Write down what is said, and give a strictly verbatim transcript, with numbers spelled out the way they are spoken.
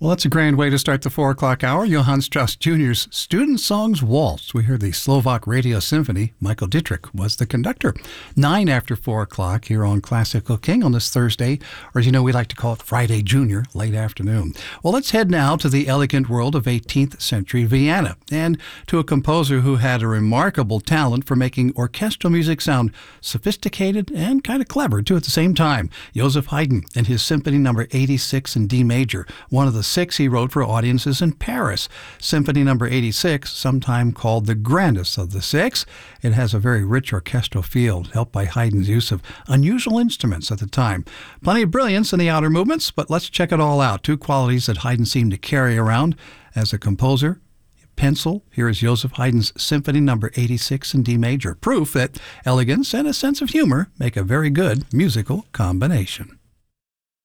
Well, that's a grand way to start the four o'clock hour. Johann Strauss Junior's Student Songs Waltz. We heard the Slovak Radio Symphony. Michael Dietrich was the conductor. Nine after four o'clock here on Classical King on this Thursday, or as you know, we like to call it Friday Junior, late afternoon. Well, let's head now to the elegant world of eighteenth century Vienna and to a composer who had a remarkable talent for making orchestral music sound sophisticated and kind of clever, too, at the same time. Joseph Haydn and his Symphony Number eighty-six in D major, one of the six he wrote for audiences in Paris. Symphony Number eighty-six, sometimes called the grandest of the six. It has a very rich orchestral feel, helped by Haydn's use of unusual instruments at the time. Plenty of brilliance in the outer movements, but let's check it all out. Two qualities that Haydn seemed to carry around as a composer. Pencil. Here is Joseph Haydn's Symphony Number eighty-six in D major. Proof that elegance and a sense of humor make a very good musical combination.